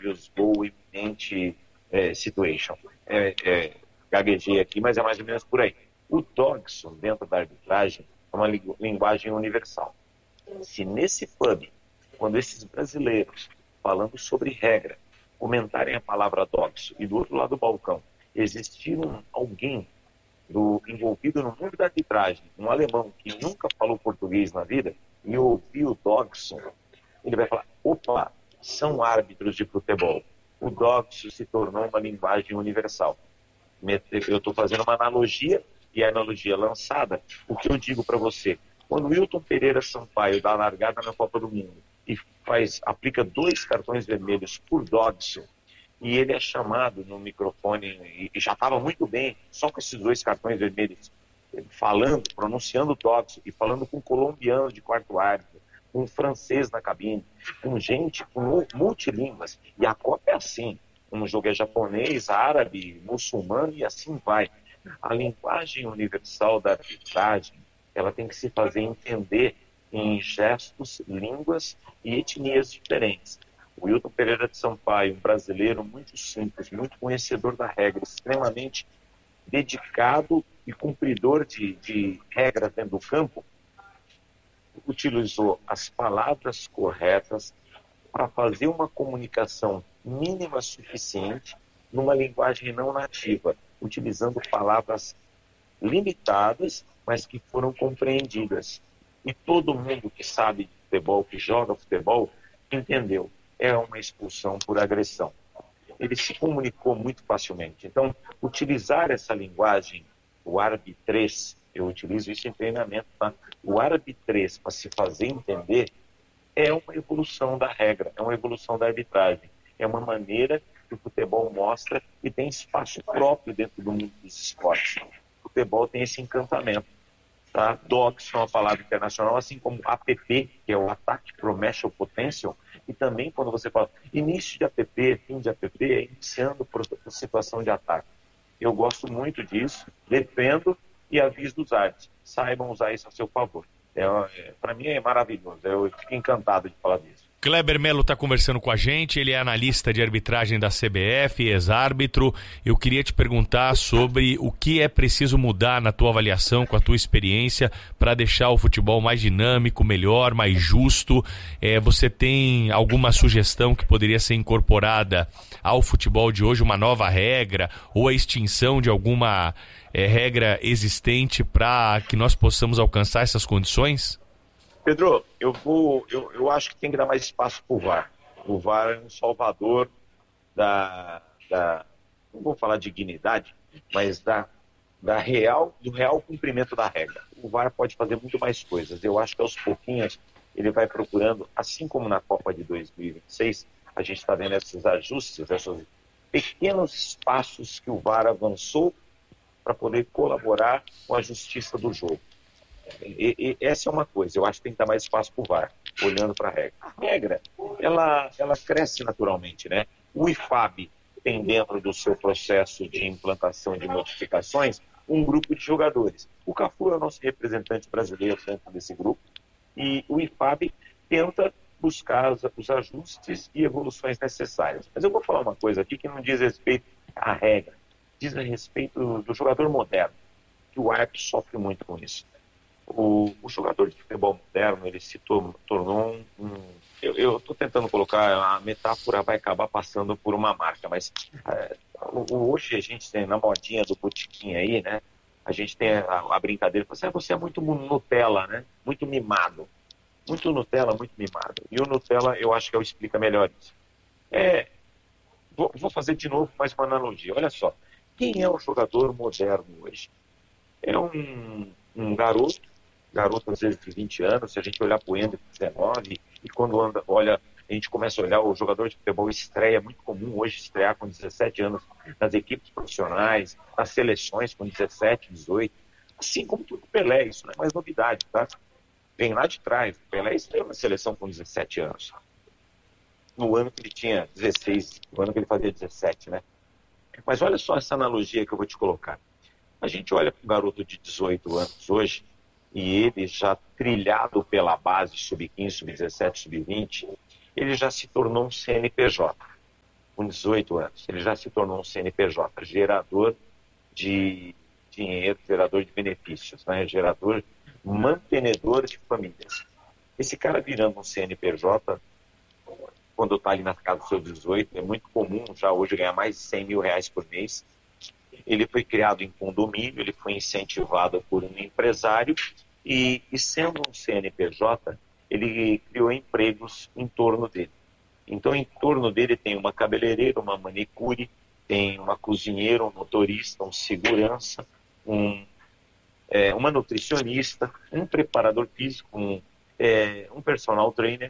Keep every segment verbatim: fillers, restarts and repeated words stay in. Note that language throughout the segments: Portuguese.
obvious goal imminent é, situation. É, é, gaguejei aqui, mas é mais ou menos por aí. O Dogson, dentro da arbitragem, é uma linguagem universal. Se nesse pub, quando esses brasileiros, falando sobre regra, comentarem a palavra Dogson, e do outro lado do balcão, existir um, alguém do, envolvido no mundo da arbitragem, um alemão que nunca falou português na vida, e ouvir o Dogson, ele vai falar, opa, são árbitros de futebol. O Dogson se tornou uma linguagem universal. Eu estou fazendo uma analogia, e a analogia lançada, o que eu digo para você, quando o Wilton Pereira Sampaio dá a largada na Copa do Mundo e faz, aplica dois cartões vermelhos por Dogson, e ele é chamado no microfone, e já estava muito bem, só com esses dois cartões vermelhos, falando, pronunciando Dogson, e falando com um colombiano de quarto árbitro, com um francês na cabine, com gente com multilínguas, e a Copa é assim, um jogo é japonês, árabe, muçulmano, e assim vai. A linguagem universal da arbitragem, ela tem que se fazer entender em gestos, línguas e etnias diferentes. O Wilton Pereira de Sampaio, um brasileiro muito simples, muito conhecedor da regra, extremamente dedicado e cumpridor de, de regras dentro do campo, utilizou as palavras corretas para fazer uma comunicação mínima suficiente numa linguagem não nativa, utilizando palavras limitadas, mas que foram compreendidas. E todo mundo que sabe de futebol, que joga futebol, entendeu. É uma expulsão por agressão. Ele se comunicou muito facilmente. Então, utilizar essa linguagem, o arbitrês, eu utilizo isso em treinamento, tá? O arbitrês, para se fazer entender, é uma evolução da regra, é uma evolução da arbitragem. É uma maneira que o futebol mostra que tem espaço próprio dentro do mundo dos esportes. O futebol tem esse encantamento. Tá? Docs é uma palavra internacional, assim como A P P, que é o Attack Promotion Potential, e também quando você fala início de A P P, fim de A P P, é iniciando a situação de ataque. Eu gosto muito disso, defendo e aviso dos árbitros. Saibam usar isso a seu favor. É, é, para mim é maravilhoso, eu fico encantado de falar disso. Kleber Melo está conversando com a gente, ele é analista de arbitragem da C B F, ex-árbitro. Eu queria te perguntar sobre o que é preciso mudar na tua avaliação, com a tua experiência, para deixar o futebol mais dinâmico, melhor, mais justo. É, você tem alguma sugestão que poderia ser incorporada ao futebol de hoje, uma nova regra, ou a extinção de alguma é, regra existente para que nós possamos alcançar essas condições? Pedro, eu, vou, eu, eu acho que tem que dar mais espaço para o V A R. O V A R é um salvador da, da não vou falar de dignidade, mas da, da real, do real cumprimento da regra. O V A R pode fazer muito mais coisas. Eu acho que aos pouquinhos ele vai procurando, assim como na Copa de dois mil e vinte e seis, a gente está vendo esses ajustes, esses pequenos espaços que o V A R avançou para poder colaborar com a justiça do jogo. E, e, essa é uma coisa, eu acho que tem que dar mais espaço para o V A R, olhando para a regra. A regra, ela, ela cresce naturalmente, né? O I F A B tem dentro do seu processo de implantação de modificações um grupo de jogadores. O Cafu é o nosso representante brasileiro dentro desse grupo e o I F A B tenta buscar os ajustes e evoluções necessárias. Mas eu vou falar uma coisa aqui que não diz respeito à regra, diz a respeito do jogador moderno, que o árbitro sofre muito com isso. O, o jogador de futebol moderno, ele se tor- tornou um... um eu estou tentando colocar, a metáfora vai acabar passando por uma marca, mas é, hoje a gente tem, na modinha do botiquim aí, né, a gente tem a, a brincadeira, você, você é muito Nutella, né, muito mimado, muito Nutella, muito mimado, e o Nutella eu acho que eu explico melhor isso. É, vou, vou fazer de novo mais uma analogia, olha só, quem é o jogador moderno hoje? É um, um garoto, garoto às vezes de vinte anos, se a gente olhar para o Ender de dezenove, e quando anda, olha, a gente começa a olhar, o jogador de futebol estreia, é muito comum hoje estrear com dezessete anos nas equipes profissionais, nas seleções com dezessete, dezoito, assim como tudo Pelé, isso não é mais novidade, tá? Vem lá de trás, o Pelé estreou na seleção com dezessete anos, no ano que ele tinha dezesseis, no ano que ele fazia dezessete, né? Mas olha só essa analogia que eu vou te colocar. A gente olha para um garoto de dezoito anos hoje, e ele já trilhado pela base sub quinze, sub dezessete, sub vinte, ele já se tornou um C N P J. com dezoito anos. Ele já se tornou um C N P J, gerador de dinheiro, gerador de benefícios, né? Gerador, mantenedor de famílias. Esse cara virando um C N P J, quando está ali na casa dos seus dezoito, é muito comum já hoje ganhar mais de cem mil reais por mês. Ele foi criado em condomínio, ele foi incentivado por um empresário e, e sendo um C N P J, ele criou empregos em torno dele. Então, em torno dele tem uma cabeleireira, uma manicure, tem uma cozinheira, um motorista, um segurança, um, é, uma nutricionista, um preparador físico, um, é, um personal trainer.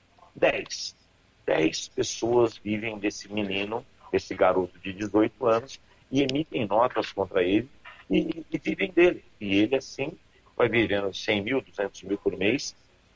Dez. Dez pessoas vivem desse menino, desse garoto de dezoito anos, e emitem notas contra ele e, e vivem dele. E ele, assim, vai vivendo cem mil, duzentos mil por mês.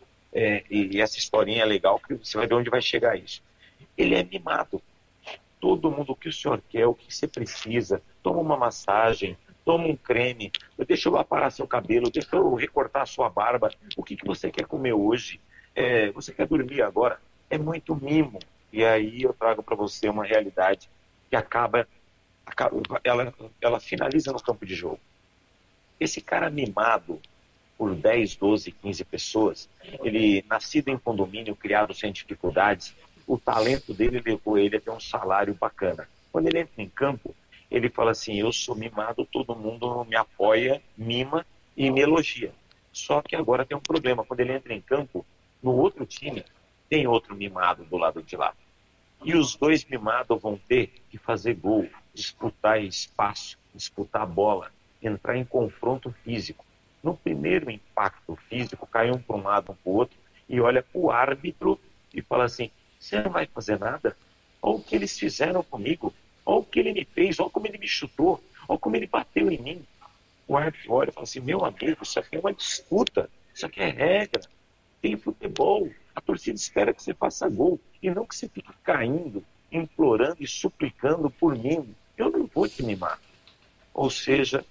É, e, e essa historinha é legal, que você vai ver onde vai chegar isso. Ele é mimado. Todo mundo, o que o senhor quer, o que você precisa, toma uma massagem, toma um creme, deixa eu aparar seu cabelo, deixa eu recortar a sua barba, o que, que você quer comer hoje? É, você quer dormir agora? É muito mimo. E aí eu trago para você uma realidade que acaba, acaba ela, ela finaliza no campo de jogo. Esse cara mimado por dez, doze, quinze pessoas, ele nascido em condomínio, criado sem dificuldades, o talento dele levou ele a ter um salário bacana. Quando ele entra em campo, ele fala assim, eu sou mimado, todo mundo me apoia, mima e me elogia. Só que agora tem um problema, quando ele entra em campo, no outro time, tem outro mimado do lado de lá. E os dois mimados vão ter que fazer gol, disputar espaço, disputar a bola, entrar em confronto físico. No primeiro impacto físico, cai um para um lado, um para o outro, e olha para o árbitro e fala assim, você não vai fazer nada? Olha o que eles fizeram comigo, olha o que ele me fez, olha como ele me chutou, olha como ele bateu em mim. O árbitro olha e fala assim, meu amigo, isso aqui é uma disputa, isso aqui é regra, tem futebol, a torcida espera que você faça gol, e não que você fique caindo, implorando e suplicando por mim. Eu não vou te mimar. Ou seja,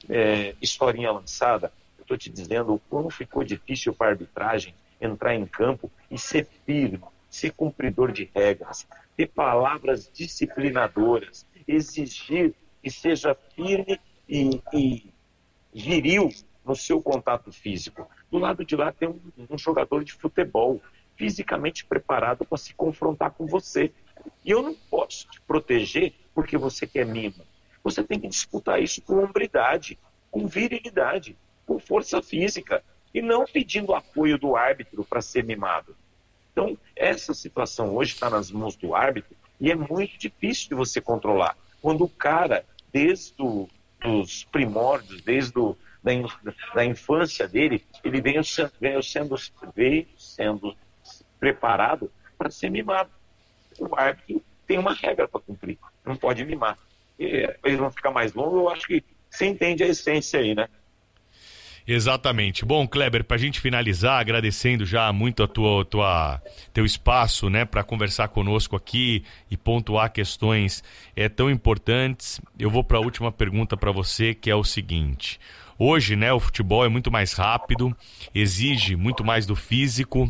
é, historinha lançada, eu estou te dizendo o quão ficou difícil para a arbitragem entrar em campo e ser firme, ser cumpridor de regras, ter palavras disciplinadoras, exigir que seja firme e, e viril no seu contato físico. Do lado de lá tem um, um jogador de futebol fisicamente preparado para se confrontar com você. E eu não posso te proteger porque você quer mimo. Você tem que disputar isso com hombridade, com virilidade, com força física, e não pedindo apoio do árbitro para ser mimado. Então, essa situação hoje está nas mãos do árbitro e é muito difícil de você controlar. Quando o cara, desde o, os primórdios, desde o, da, da infância dele, ele veio, veio, sendo, veio sendo preparado para ser mimado. O árbitro tem uma regra para cumprir, não pode mimar. E, eles vão ficar mais longos, eu acho que você entende a essência aí, né? Exatamente. Bom, Kleber, para a gente finalizar, agradecendo já muito a tua, tua teu espaço, né, para conversar conosco aqui e pontuar questões é, tão importantes, eu vou para a última pergunta para você, que é o seguinte. Hoje, né, o futebol é muito mais rápido, exige muito mais do físico.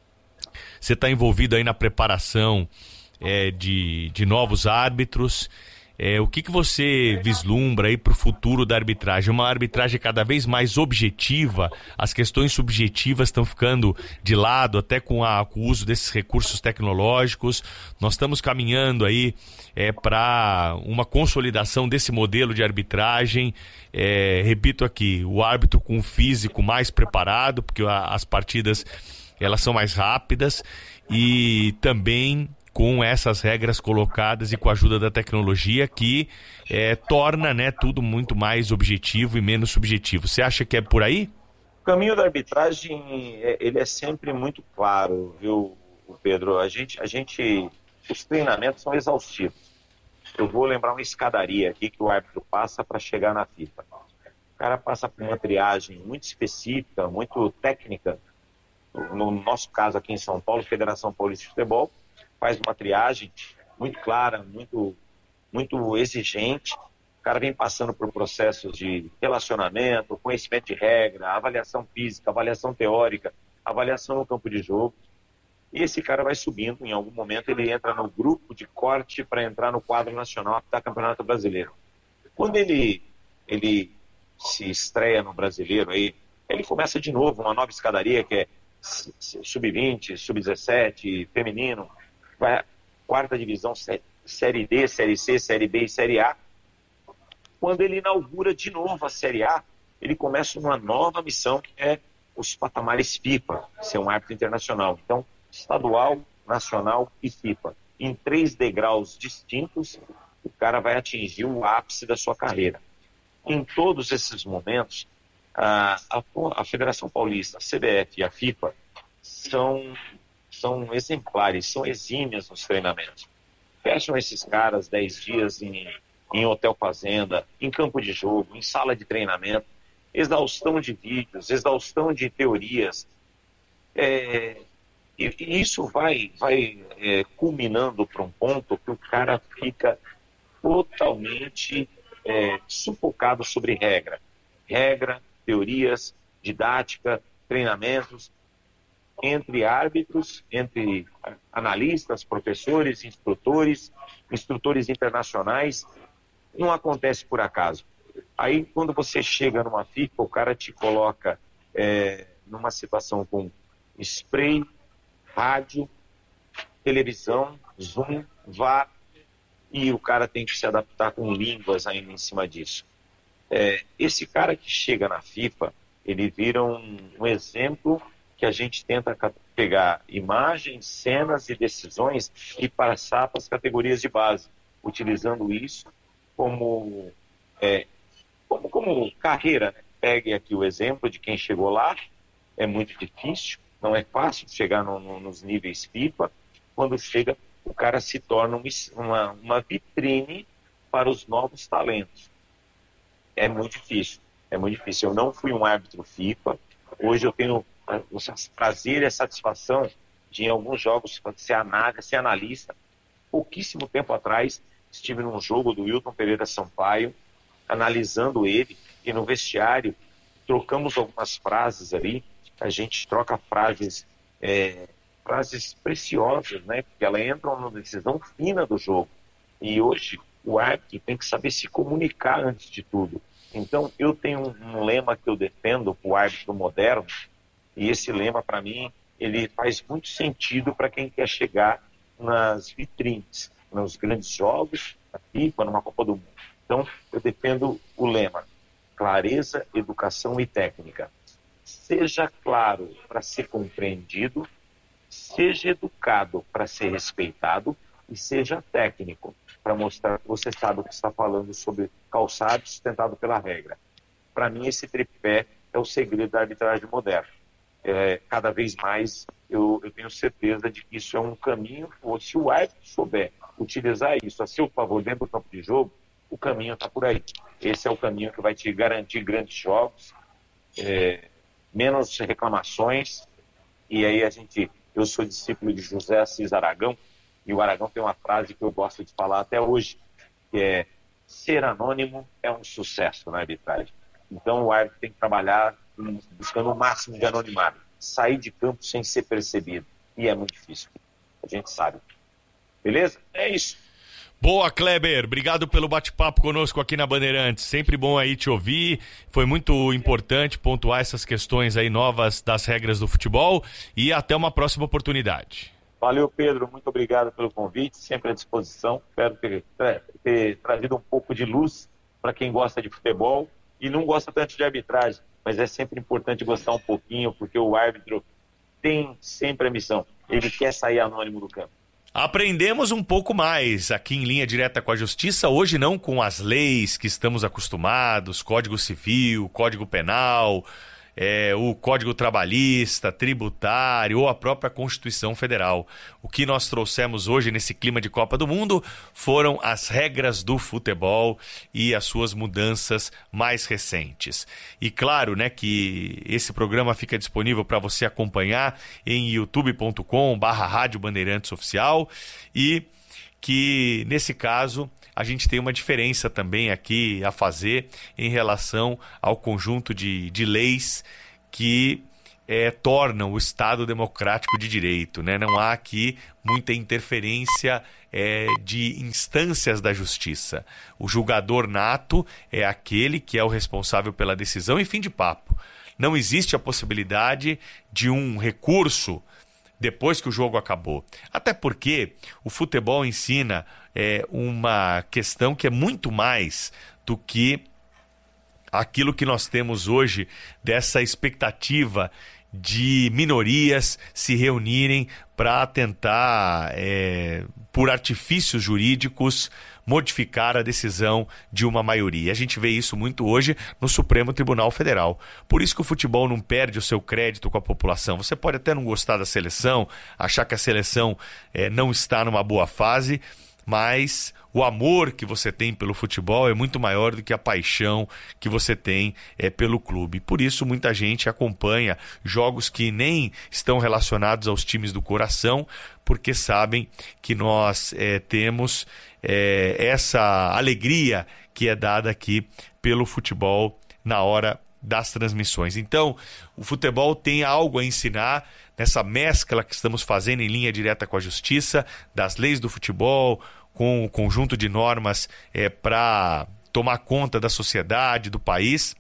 Você está envolvido aí na preparação é, de, de novos árbitros. É, o que, que você vislumbra aí para o futuro da arbitragem? Uma arbitragem cada vez mais objetiva, as questões subjetivas estão ficando de lado, até com, a, com o uso desses recursos tecnológicos. Nós estamos caminhando aí é, para uma consolidação desse modelo de arbitragem. É, repito aqui, o árbitro com o físico mais preparado, porque a, as partidas elas são mais rápidas, e também com essas regras colocadas e com a ajuda da tecnologia que é, torna, né, tudo muito mais objetivo e menos subjetivo. Você acha que é por aí? O caminho da arbitragem, ele é sempre muito claro, viu, Pedro? A gente, a gente, os treinamentos são exaustivos. Eu vou lembrar uma escadaria aqui que o árbitro passa para chegar na FIFA. O cara passa por uma triagem muito específica, muito técnica. No nosso caso aqui em São Paulo, Federação Paulista de Futebol, faz uma triagem muito clara, muito, muito exigente. O cara vem passando por processos de relacionamento, conhecimento de regra, avaliação física, avaliação teórica, avaliação no campo de jogo. E esse cara vai subindo, em algum momento ele entra no grupo de corte para entrar no quadro nacional da Campeonato Brasileiro. Quando ele, ele se estreia no Brasileiro, aí, ele começa de novo uma nova escadaria, que é sub vinte, sub dezessete, feminino, vai a quarta divisão, Série D, Série C, Série B e Série A. Quando ele inaugura de novo a Série A, ele começa uma nova missão, que é os patamares FIFA, ser um árbitro internacional. Então, estadual, nacional e FIFA. Em três degraus distintos, o cara vai atingir o ápice da sua carreira. Em todos esses momentos, a, a, a Federação Paulista, a C B F e a FIFA são, são exemplares, são exímias nos treinamentos. Fecham esses caras dez dias em, em hotel fazenda, em campo de jogo, em sala de treinamento, exaustão de vídeos, exaustão de teorias. É, e, e isso vai, vai é, culminando para um ponto que o cara fica totalmente é, sufocado sobre regra. Regra, teorias, didática, treinamentos, entre árbitros, entre analistas, professores, instrutores, instrutores internacionais. Não acontece por acaso. Aí, quando você chega numa FIFA, o cara te coloca é, numa situação com spray, rádio, televisão, Zoom, V A R, e o cara tem que se adaptar com línguas ainda em cima disso. É, esse cara que chega na FIFA, ele vira um, um exemplo que a gente tenta pegar imagens, cenas e decisões e passar para as categorias de base, utilizando isso como, é, como, como carreira. Né? Pegue aqui o exemplo de quem chegou lá, é muito difícil, não é fácil chegar no, no, nos níveis FIFA. Quando chega, o cara se torna uma, uma vitrine para os novos talentos. É muito difícil, é muito difícil. Eu não fui um árbitro FIFA, hoje eu tenho o prazer e a satisfação de, em alguns jogos, ser, análise, ser analista. Pouquíssimo tempo atrás, estive num jogo do Wilton Pereira Sampaio, analisando ele, e no vestiário trocamos algumas frases ali. A gente troca frases, é, frases preciosas, né? Porque elas entram numa decisão fina do jogo. E hoje o árbitro tem que saber se comunicar antes de tudo. Então eu tenho um, um lema que eu defendo para o árbitro moderno, e esse lema, para mim, ele faz muito sentido para quem quer chegar nas vitrines, nos grandes jogos, na FIFA, numa Copa do Mundo. Então, eu defendo o lema: clareza, educação e técnica. Seja claro para ser compreendido, seja educado para ser respeitado e seja técnico para mostrar que você sabe o que está falando sobre calçado sustentado pela regra. Para mim, esse tripé é o segredo da arbitragem moderna. É, cada vez mais eu, eu tenho certeza de que isso é um caminho, ou se o árbitro souber utilizar isso a seu favor dentro do campo de jogo, o caminho está por aí. Esse é o caminho que vai te garantir grandes jogos, é, menos reclamações. E aí a gente, eu sou discípulo de José Assis Aragão, e o Aragão tem uma frase que eu gosto de falar até hoje, que é: ser anônimo é um sucesso na arbitragem. Então o árbitro tem que trabalhar buscando o máximo de anonimato, sair de campo sem ser percebido, e é muito difícil, a gente sabe. Beleza? É isso. Boa, Kleber, obrigado pelo bate-papo conosco aqui na Bandeirantes, sempre bom aí te ouvir, foi muito importante pontuar essas questões aí novas das regras do futebol, e até uma próxima oportunidade. Valeu, Pedro, muito obrigado pelo convite, sempre à disposição. Espero ter, ter trazido um pouco de luz para quem gosta de futebol e não gosta tanto de arbitragem, mas é sempre importante gostar um pouquinho, porque o árbitro tem sempre a missão, ele quer sair anônimo do campo. Aprendemos um pouco mais aqui em Linha Direta com a Justiça, hoje não com as leis que estamos acostumados, Código Civil, Código Penal, É, o Código Trabalhista, Tributário ou a própria Constituição Federal. O que nós trouxemos hoje nesse clima de Copa do Mundo foram as regras do futebol e as suas mudanças mais recentes. E claro, né, que esse programa fica disponível para você acompanhar em youtube ponto com barra Rádio Bandeirantes Oficial, e que nesse caso a gente tem uma diferença também aqui a fazer em relação ao conjunto de, de leis que é, tornam o Estado democrático de direito, né? Não há aqui muita interferência é, de instâncias da justiça. O julgador nato é aquele que é o responsável pela decisão e fim de papo. Não existe a possibilidade de um recurso depois que o jogo acabou. Até porque o futebol ensina é, uma questão que é muito mais do que aquilo que nós temos hoje dessa expectativa de minorias se reunirem para tentar, é, por artifícios jurídicos, modificar a decisão de uma maioria. A gente vê isso muito hoje no Supremo Tribunal Federal. Por isso que o futebol não perde o seu crédito com a população. Você pode até não gostar da seleção, achar que a seleção é, não está numa boa fase, mas o amor que você tem pelo futebol é muito maior do que a paixão que você tem é, pelo clube. Por isso, muita gente acompanha jogos que nem estão relacionados aos times do coração, porque sabem que nós é, temos é, essa alegria que é dada aqui pelo futebol na hora das transmissões. Então, o futebol tem algo a ensinar nessa mescla que estamos fazendo em linha direta com a justiça, das leis do futebol, com o conjunto de normas é, para tomar conta da sociedade, do país,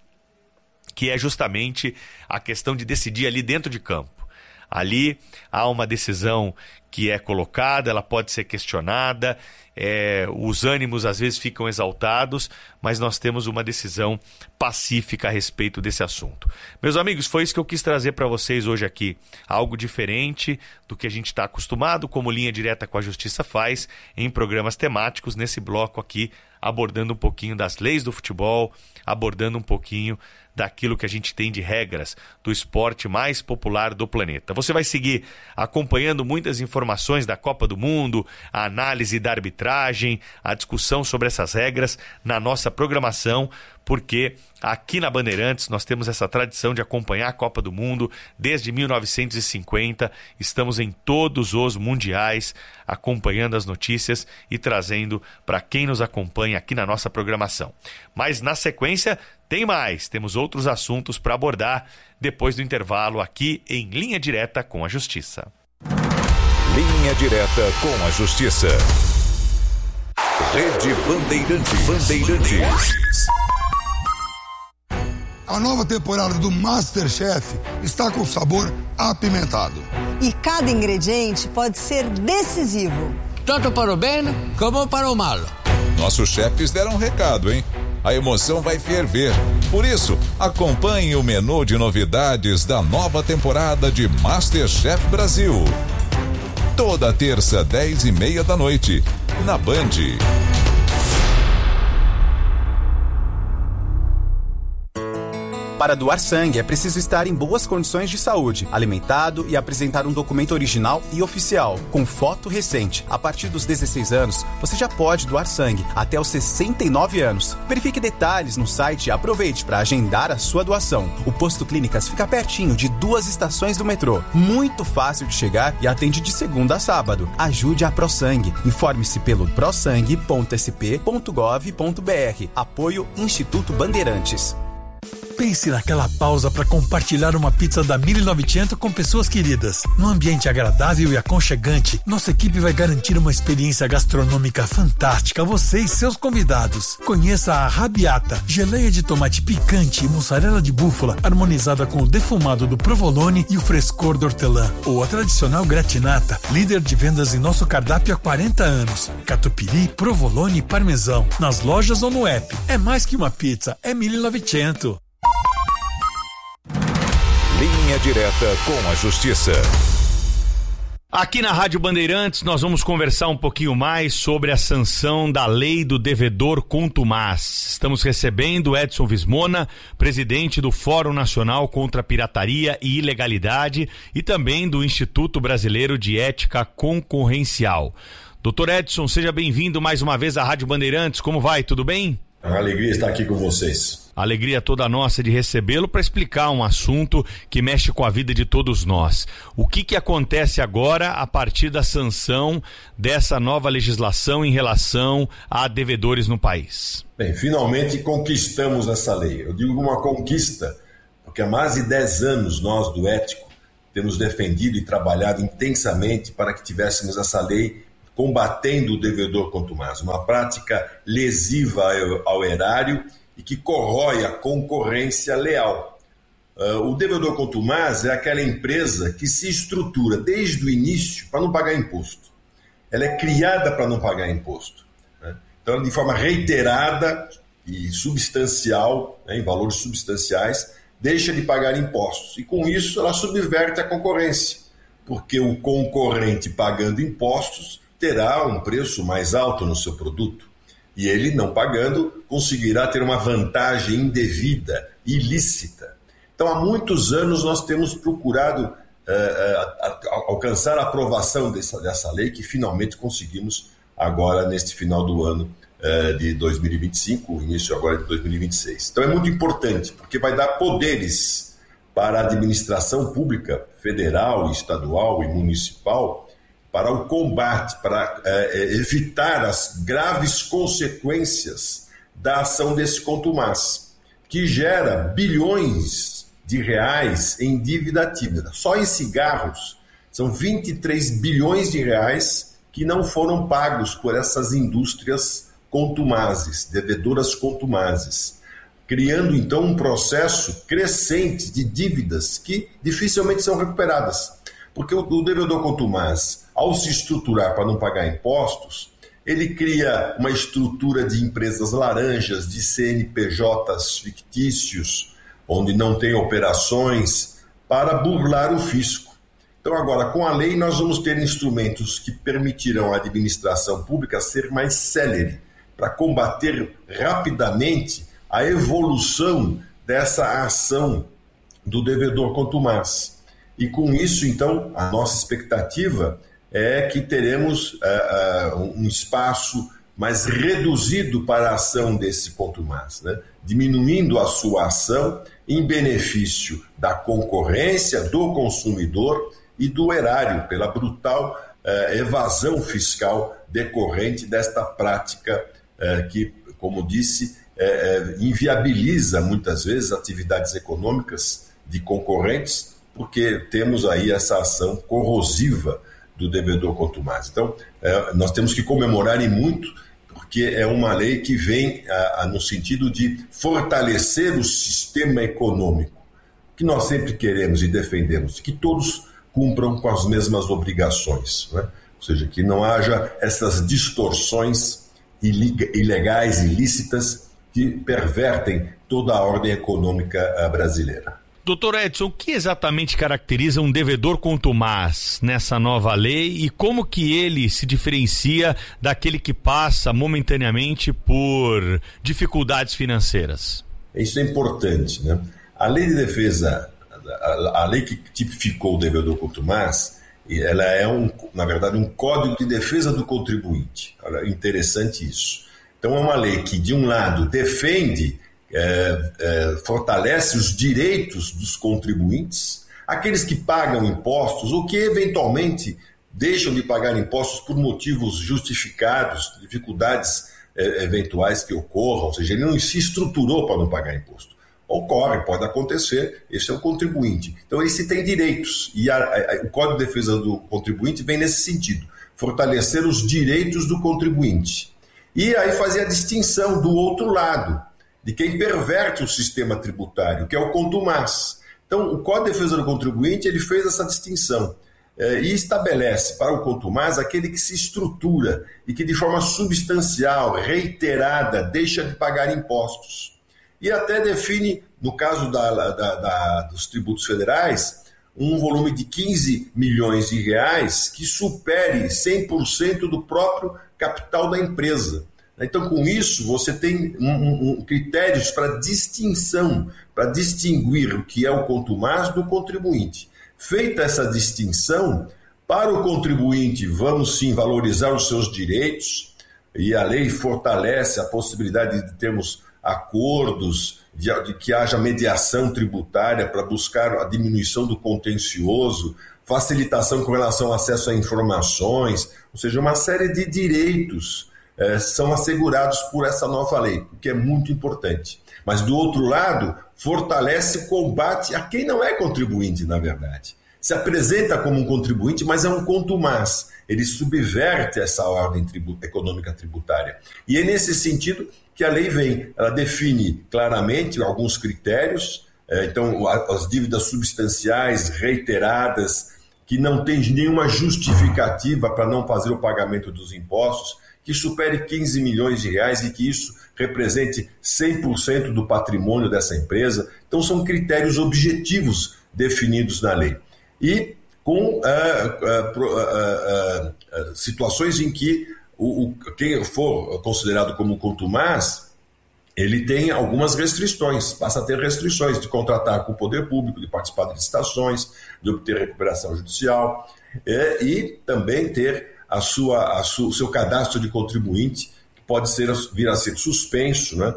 que é justamente a questão de decidir ali dentro de campo. Ali há uma decisão que é colocada, ela pode ser questionada, é, os ânimos às vezes ficam exaltados, mas nós temos uma decisão pacífica a respeito desse assunto. Meus amigos, foi isso que eu quis trazer para vocês hoje aqui, algo diferente do que a gente está acostumado, como Linha Direta com a Justiça faz, em programas temáticos, nesse bloco aqui, abordando um pouquinho das leis do futebol, abordando um pouquinho daquilo que a gente tem de regras do esporte mais popular do planeta. Você vai seguir acompanhando muitas informações da Copa do Mundo, a análise da arbitragem, a discussão sobre essas regras na nossa programação, porque aqui na Bandeirantes nós temos essa tradição de acompanhar a Copa do Mundo desde mil novecentos e cinquenta, estamos em todos os mundiais acompanhando as notícias e trazendo para quem nos acompanha aqui na nossa programação. Mas na sequência tem mais, temos outros assuntos para abordar depois do intervalo aqui em Linha Direta com a Justiça. Linha Direta com a Justiça. Rede Bandeirantes. Bandeirantes. A nova temporada do MasterChef está com sabor apimentado. E cada ingrediente pode ser decisivo. Tanto para o bem como para o mal. Nossos chefes deram um recado, hein? A emoção vai ferver. Por isso, acompanhe o menu de novidades da nova temporada de MasterChef Brasil. Toda terça, dez e meia da noite, na Band. Para doar sangue é preciso estar em boas condições de saúde, alimentado e apresentar um documento original e oficial, com foto recente. A partir dos dezesseis anos, você já pode doar sangue até os sessenta e nove anos. Verifique detalhes no site e aproveite para agendar a sua doação. O Posto Clínicas fica pertinho de duas estações do metrô. Muito fácil de chegar e atende de segunda a sábado. Ajude a ProSangue. Informe-se pelo prosangue ponto s p ponto gov ponto b r. Apoio Instituto Bandeirantes. Pense naquela pausa para compartilhar uma pizza da mil e novecentos com pessoas queridas. Num ambiente agradável e aconchegante, nossa equipe vai garantir uma experiência gastronômica fantástica a você e seus convidados. Conheça a Rabiata, geleia de tomate picante e mussarela de búfala, harmonizada com o defumado do provolone e o frescor do hortelã. Ou a tradicional gratinata, líder de vendas em nosso cardápio há quarenta anos. Catupiry, provolone e parmesão. Nas lojas ou no app. É mais que uma pizza, é mil e novecentos. Linha Direta com a Justiça. Aqui na Rádio Bandeirantes nós vamos conversar um pouquinho mais sobre a sanção da lei do devedor contumaz. Estamos recebendo Edson Vismona, presidente do Fórum Nacional contra a Pirataria e Ilegalidade e também do Instituto Brasileiro de Ética Concorrencial. Doutor Edson, seja bem-vindo mais uma vez à Rádio Bandeirantes. Como vai? Tudo bem? É uma alegria estar aqui com vocês. Alegria toda nossa de recebê-lo para explicar um assunto que mexe com a vida de todos nós. O que que acontece agora a partir da sanção dessa nova legislação em relação a devedores no país? Bem, finalmente conquistamos essa lei. Eu digo uma conquista porque há mais de dez anos nós do Ético temos defendido e trabalhado intensamente para que tivéssemos essa lei combatendo o devedor contumaz, uma prática lesiva ao erário e que corrói a concorrência leal. Uh, o devedor contumaz é aquela empresa que se estrutura desde o início para não pagar imposto. Ela é criada para não pagar imposto, né? Então, de forma reiterada e substancial, né, em valores substanciais, deixa de pagar impostos. E com isso ela subverte a concorrência, porque o concorrente pagando impostos terá um preço mais alto no seu produto. E ele, não pagando, conseguirá ter uma vantagem indevida, ilícita. Então, há muitos anos nós temos procurado uh, uh, alcançar a aprovação dessa, dessa lei, que finalmente conseguimos agora neste final do ano uh, de dois mil e vinte e cinco, início agora de dois mil e vinte e seis. Então é muito importante, porque vai dar poderes para a administração pública, federal, estadual e municipal, para o combate, para uh, evitar as graves consequências da ação desse contumaz, que gera bilhões de reais em dívida ativa. Só em cigarros são vinte e três bilhões de reais que não foram pagos por essas indústrias contumazes, devedoras contumazes, criando então um processo crescente de dívidas que dificilmente são recuperadas. Porque o, o devedor contumaz, ao se estruturar para não pagar impostos, ele cria uma estrutura de empresas laranjas, de C N P Js fictícios, onde não tem operações, para burlar o fisco. Então agora, com a lei, nós vamos ter instrumentos que permitirão à administração pública ser mais célere, para combater rapidamente a evolução dessa ação do devedor contumaz. E com isso, então, a nossa expectativa é que teremos uh, uh, um espaço mais reduzido para a ação desse contumaz, né? Diminuindo a sua ação em benefício da concorrência, do consumidor e do erário, pela brutal uh, evasão fiscal decorrente desta prática uh, que, como disse, uh, uh, inviabiliza muitas vezes atividades econômicas de concorrentes, porque temos aí essa ação corrosiva do devedor contumaz. Então, uh, nós temos que comemorar e muito, porque é uma lei que vem a, a, no sentido de fortalecer o sistema econômico, que nós sempre queremos e defendemos, que todos cumpram com as mesmas obrigações, né? Ou seja, que não haja essas distorções ilegais, ilícitas, que pervertem toda a ordem econômica brasileira. Doutor Edson, o que exatamente caracteriza um devedor contumaz nessa nova lei e como que ele se diferencia daquele que passa momentaneamente por dificuldades financeiras? Isso é importante, né? A lei de defesa, a, a lei que tipificou o devedor contumaz, ela é, um, na verdade, um código de defesa do contribuinte. É interessante isso. Então é uma lei que, de um lado, defende É, é, fortalece os direitos dos contribuintes, aqueles que pagam impostos ou que eventualmente deixam de pagar impostos por motivos justificados, dificuldades é, eventuais que ocorram, ou seja, ele não se estruturou para não pagar imposto. Ocorre, pode acontecer, esse é o contribuinte. Então esse tem direitos e a, a, o Código de Defesa do Contribuinte vem nesse sentido, fortalecer os direitos do contribuinte. E aí fazer a distinção do outro lado, de quem perverte o sistema tributário, que é o contumaz. Então, o Código de Defesa do Contribuinte ele fez essa distinção eh, e estabelece para o contumaz aquele que se estrutura e que de forma substancial, reiterada, deixa de pagar impostos. E até define, no caso da, da, da, dos tributos federais, um volume de quinze milhões de reais que supere cem por cento do próprio capital da empresa. Então, com isso, você tem um, um, um, critérios para distinção, para distinguir o que é o contumaz do contribuinte. Feita essa distinção, para o contribuinte, vamos sim valorizar os seus direitos, e a lei fortalece a possibilidade de termos acordos, de, de que haja mediação tributária para buscar a diminuição do contencioso, facilitação com relação ao acesso a informações, ou seja, uma série de direitos eh, são assegurados por essa nova lei, o que é muito importante. Mas, do outro lado, fortalece o combate a quem não é contribuinte, na verdade. Se apresenta como um contribuinte, mas é um contumaz. Ele subverte essa ordem tribu- econômica tributária. E é nesse sentido que a lei vem. Ela define claramente alguns critérios, eh, então as dívidas substanciais reiteradas, que não tem nenhuma justificativa para não fazer o pagamento dos impostos, que supere quinze milhões de reais e que isso represente cem por cento do patrimônio dessa empresa. Então são critérios objetivos definidos na lei. E com uh, uh, uh, uh, uh, situações em que o, o, quem for considerado como contumaz, ele tem algumas restrições, passa a ter restrições de contratar com o poder público, de participar de licitações, de obter recuperação judicial, é, e também ter a sua, a sua, o seu cadastro de contribuinte, que pode ser, vir a ser suspenso, né?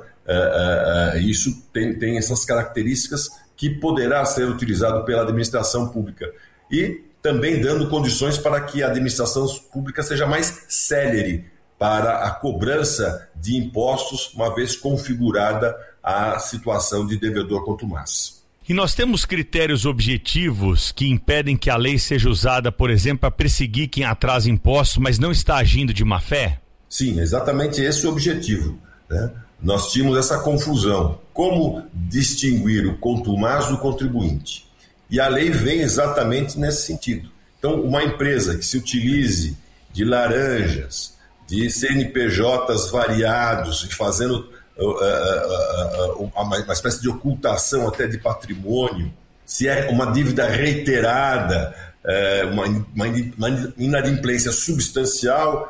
É, é, isso tem, tem essas características que poderá ser utilizado pela administração pública. E também dando condições para que a administração pública seja mais célere para a cobrança de impostos, uma vez configurada a situação de devedor contumaz. E nós temos critérios objetivos que impedem que a lei seja usada, por exemplo, para perseguir quem atrasa impostos, mas não está agindo de má fé? Sim, exatamente esse é o objetivo, né? Nós tínhamos essa confusão. Como distinguir o contumaz do contribuinte? E a lei vem exatamente nesse sentido. Então, uma empresa que se utilize de laranjas, de C N P Js variados, e fazendo uh, uh, uh, uh, uma, uma espécie de ocultação até de patrimônio, se é uma dívida reiterada, uh, uma, uma inadimplência substancial,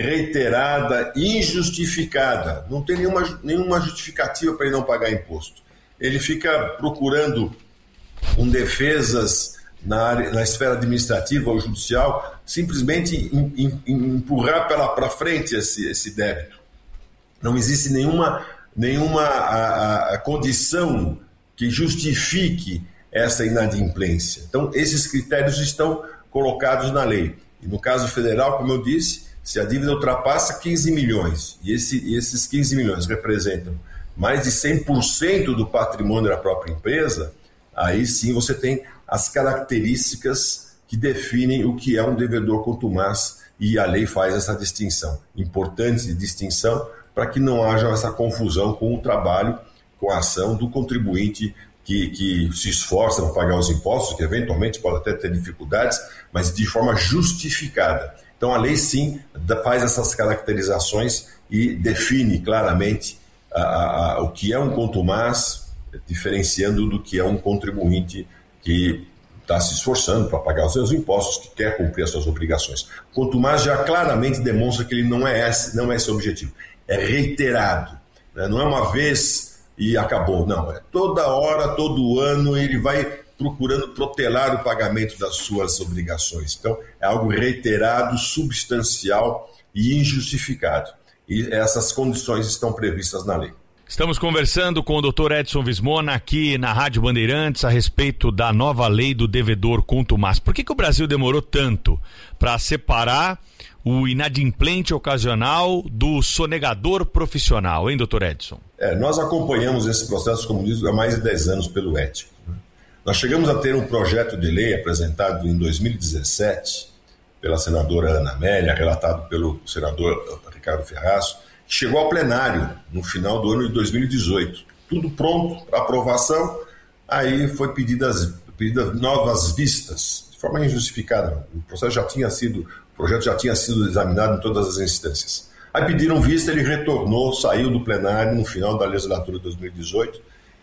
reiterada, injustificada, não tem nenhuma, nenhuma justificativa para ele não pagar imposto. Ele fica procurando com defesas na, área, na esfera administrativa ou judicial, simplesmente em, em, em empurrar para frente esse, esse débito. Não existe nenhuma, nenhuma a, a condição que justifique essa inadimplência. Então, esses critérios estão colocados na lei. E no caso federal, como eu disse, se a dívida ultrapassa quinze milhões, e esse, esses quinze milhões representam mais de cem por cento do patrimônio da própria empresa, aí sim você tem as características que definem o que é um devedor contumaz, e a lei faz essa distinção, importante distinção, para que não haja essa confusão com o trabalho, com a ação do contribuinte que, que se esforça para pagar os impostos, que eventualmente pode até ter dificuldades, mas de forma justificada. Então a lei sim faz essas caracterizações e define claramente a, a, a, o que é um contumaz, diferenciando do que é um contribuinte que está se esforçando para pagar os seus impostos, que quer cumprir as suas obrigações. O contumaz já claramente demonstra que ele não é esse, não é esse o objetivo. É reiterado, né? Não é uma vez e acabou, não. É toda hora, todo ano ele vai procurando protelar o pagamento das suas obrigações. Então, é algo reiterado, substancial e injustificado. E essas condições estão previstas na lei. Estamos conversando com o doutor Edson Vismona aqui na Rádio Bandeirantes a respeito da nova lei do devedor contumaz. Por que que o Brasil demorou tanto para separar o inadimplente ocasional do sonegador profissional, hein, doutor Edson? É, nós acompanhamos esse processo, como diz, há mais de dez anos pelo Ético. Nós chegamos a ter um projeto de lei apresentado em dois mil e dezessete pela senadora Ana Amélia, relatado pelo senador Ricardo Ferraz, que chegou ao plenário no final do ano de dois mil e dezoito. Tudo pronto para aprovação, aí foi pedidas, pedidas novas vistas, de forma injustificada. O processo já tinha sido, o projeto já tinha sido examinado em todas as instâncias. Aí pediram vista, ele retornou, saiu do plenário no final da legislatura de dois mil e dezoito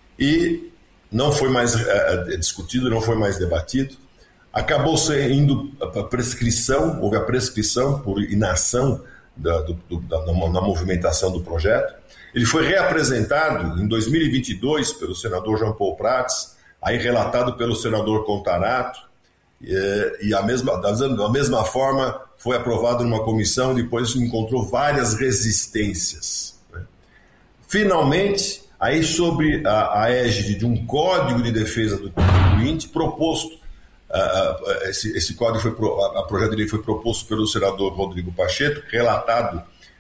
e não foi mais é, discutido, não foi mais debatido. Acabou indo a prescrição, houve a prescrição por inação da, do, da, na movimentação do projeto. Ele foi reapresentado em dois mil e vinte e dois pelo senador João Paulo Prats, aí relatado pelo senador Contarato, e, e a mesma, da, da mesma forma foi aprovado numa comissão, depois encontrou várias resistências, né? Finalmente, aí sobre a, a égide de um Código de Defesa do Contribuinte proposto, uh, esse, esse código foi, a, a projeto de lei foi proposto pelo senador Rodrigo Pacheco, relatado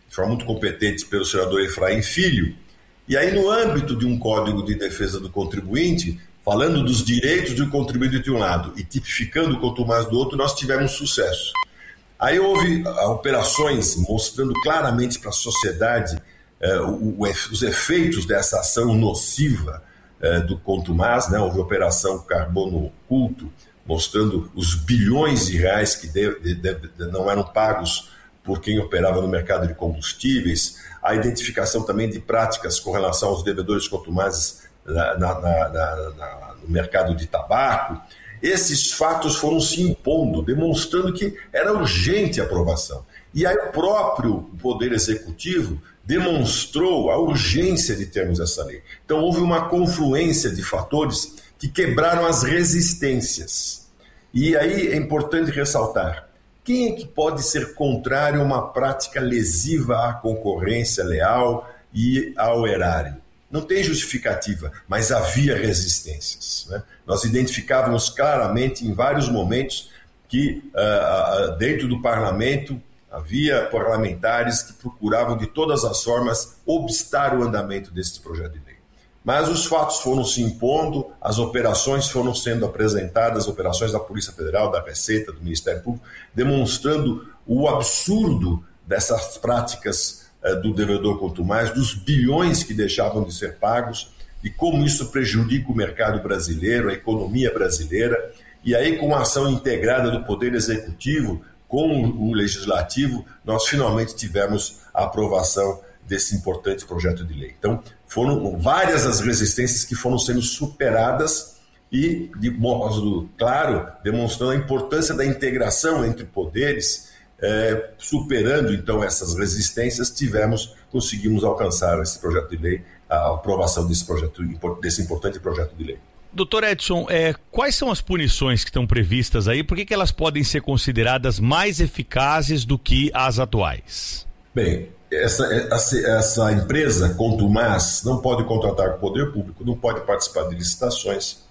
de forma muito competente pelo senador Efraim Filho. E aí, no âmbito de um Código de Defesa do Contribuinte, falando dos direitos do contribuinte de um lado e tipificando o contumaz do outro, nós tivemos sucesso. Aí houve operações mostrando claramente para a sociedade eh, o, o, os efeitos dessa ação nociva eh, do contumaz, né? Houve a Operação Carbono Oculto, mostrando os bilhões de reais que de, de, de, de, não eram pagos por quem operava no mercado de combustíveis, a identificação também de práticas com relação aos devedores contumazes na, na, na, na, no mercado de tabaco. Esses fatos foram se impondo, demonstrando que era urgente a aprovação. E aí o próprio Poder Executivo demonstrou a urgência de termos essa lei. Então houve uma confluência de fatores que quebraram as resistências. E aí é importante ressaltar, quem é que pode ser contrário a uma prática lesiva à concorrência leal e ao erário? Não tem justificativa, mas havia resistências, né? Nós identificávamos claramente em vários momentos que uh, dentro do parlamento havia parlamentares que procuravam de todas as formas obstar o andamento desse projeto de lei. Mas os fatos foram se impondo, as operações foram sendo apresentadas, operações da Polícia Federal, da Receita, do Ministério Público, demonstrando o absurdo dessas práticas eh, do devedor contumaz, dos bilhões que deixavam de ser pagos, e como isso prejudica o mercado brasileiro, a economia brasileira. E aí, com a ação integrada do Poder Executivo com o Legislativo, nós finalmente tivemos a aprovação desse importante projeto de lei. Então, foram várias as resistências que foram sendo superadas e, de modo claro, demonstrando a importância da integração entre poderes, eh, superando, então, essas resistências, tivemos, conseguimos alcançar esse projeto de lei, a aprovação desse, projeto, desse importante projeto de lei. Doutor Edson, é, quais são as punições que estão previstas aí? Por que que elas podem ser consideradas mais eficazes do que as atuais? Bem, essa, essa, essa empresa contumaz não pode contratar com o poder público, não pode participar de licitações,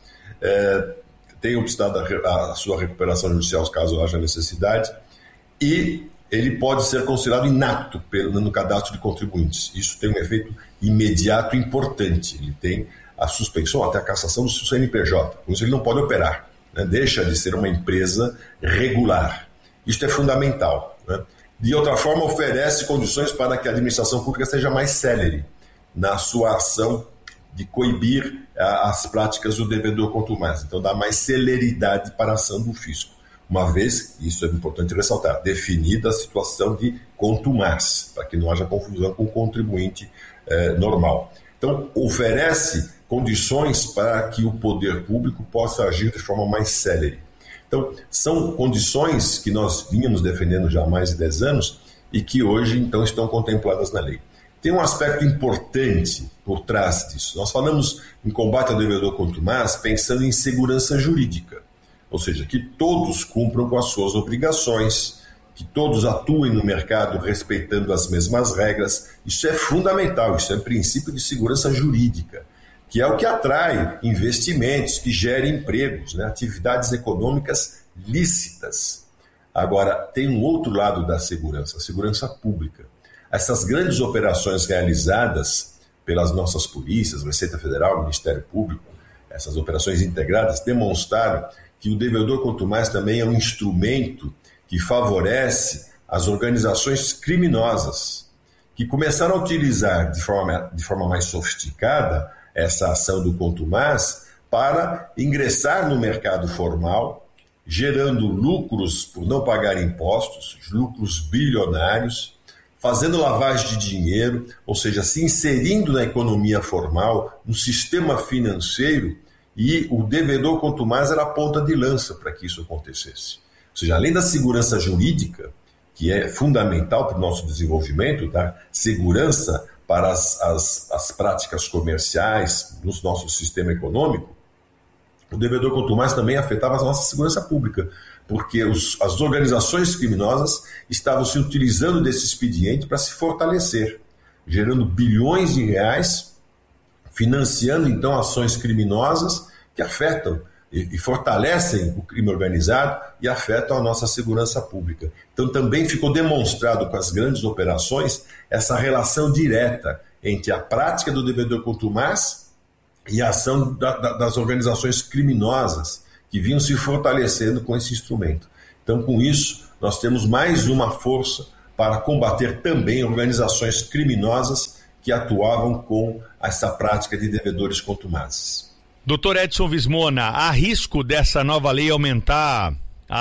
é, tem obstado a, a sua recuperação judicial caso haja necessidade, e ele pode ser considerado inapto pelo, no cadastro de contribuintes. Isso tem um efeito imediato importante. Ele tem a suspensão, até a cassação do C N P J. Com isso ele não pode operar, né? Deixa de ser uma empresa regular. Isso é fundamental, né? De outra forma, oferece condições para que a administração pública seja mais célere na sua ação de coibir a, as práticas do devedor contumaz. Então dá mais celeridade para a ação do fisco. Uma vez, isso é importante ressaltar, definida a situação de contumaz, para que não haja confusão com o contribuinte eh, normal. Então, oferece condições para que o poder público possa agir de forma mais célere. Então, são condições que nós vínhamos defendendo já há mais de dez anos e que hoje, então, estão contempladas na lei. Tem um aspecto importante por trás disso. Nós falamos em combate ao devedor contumaz pensando em segurança jurídica, ou seja, que todos cumpram com as suas obrigações, que todos atuem no mercado respeitando as mesmas regras. Isso é fundamental, isso é princípio de segurança jurídica, que é o que atrai investimentos, que gera empregos, né? Atividades econômicas lícitas. Agora, tem um outro lado da segurança, a segurança pública. Essas grandes operações realizadas pelas nossas polícias, Receita Federal, Ministério Público, essas operações integradas demonstraram que o devedor contumaz também é um instrumento que favorece as organizações criminosas, que começaram a utilizar de forma, de forma mais sofisticada essa ação do contumaz para ingressar no mercado formal, gerando lucros por não pagar impostos, lucros bilionários, fazendo lavagem de dinheiro, ou seja, se inserindo na economia formal, no sistema financeiro, e o devedor contumaz era a ponta de lança para que isso acontecesse. Ou seja, além da segurança jurídica, que é fundamental para o nosso desenvolvimento, da segurança para as, as, as práticas comerciais no nosso sistema econômico, o devedor contumaz também afetava a nossa segurança pública, porque os, as organizações criminosas estavam se utilizando desse expediente para se fortalecer, gerando bilhões de reais, financiando então ações criminosas que afetam e, e fortalecem o crime organizado e afetam a nossa segurança pública. Então também ficou demonstrado com as grandes operações essa relação direta entre a prática do devedor contumaz e a ação da, da, das organizações criminosas que vinham se fortalecendo com esse instrumento. Então, com isso, nós temos mais uma força para combater também organizações criminosas que atuavam com essa prática de devedores contumazes. doutor Edson Vismona, há risco dessa nova lei aumentar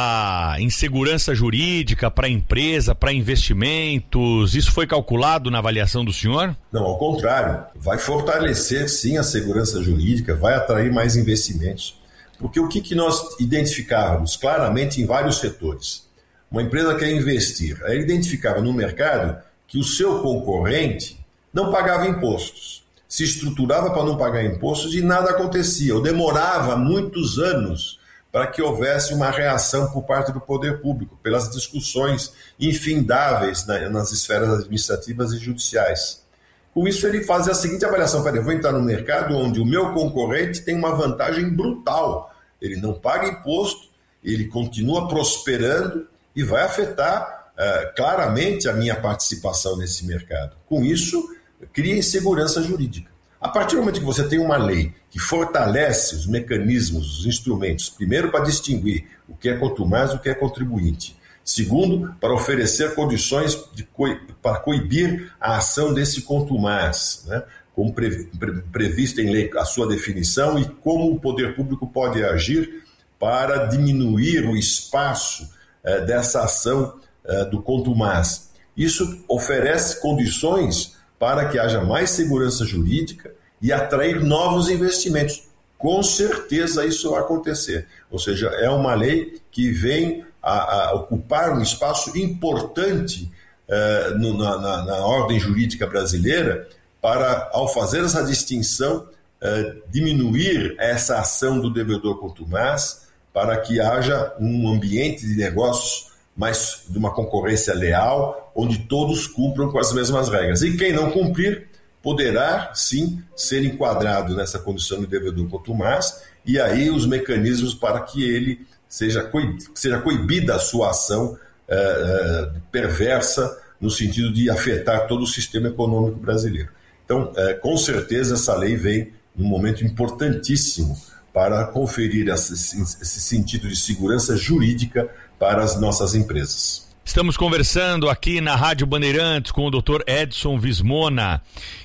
a insegurança jurídica para a empresa, para investimentos? Isso foi calculado na avaliação do senhor? Não, ao contrário, vai fortalecer sim a segurança jurídica, vai atrair mais investimentos. Porque o que, que nós identificávamos claramente em vários setores? Uma empresa quer investir, ela identificava no mercado que o seu concorrente não pagava impostos, se estruturava para não pagar impostos e nada acontecia, ou demorava muitos anos para que houvesse uma reação por parte do poder público, pelas discussões infindáveis nas esferas administrativas e judiciais. Com isso ele fazia a seguinte avaliação: peraí, eu vou entrar no mercado onde o meu concorrente tem uma vantagem brutal, ele não paga imposto, ele continua prosperando e vai afetar uh, claramente a minha participação nesse mercado. Com isso, cria insegurança jurídica. A partir do momento que você tem uma lei que fortalece os mecanismos, os instrumentos, primeiro para distinguir o que é contumaz e o que é contribuinte, segundo, para oferecer condições de co- para coibir a ação desse contumaz, né, como pre- pre- previsto em lei a sua definição e como o poder público pode agir para diminuir o espaço eh, dessa ação eh, do contumaz. Isso oferece condições para que haja mais segurança jurídica e atrair novos investimentos. Com certeza isso vai acontecer. Ou seja, é uma lei que vem a, a ocupar um espaço importante eh, no, na, na, na ordem jurídica brasileira para, ao fazer essa distinção, eh, diminuir essa ação do devedor contumaz para que haja um ambiente de negócios mais de uma concorrência leal, onde todos cumpram com as mesmas regras. E quem não cumprir poderá, sim, ser enquadrado nessa condição de devedor contumaz, e aí os mecanismos para que ele seja, coib- seja coibida a sua ação eh, eh, perversa, no sentido de afetar todo o sistema econômico brasileiro. Então, eh, com certeza, essa lei vem num momento importantíssimo para conferir esse, esse sentido de segurança jurídica para as nossas empresas. Estamos conversando aqui na Rádio Bandeirantes com o doutor Edson Vismona,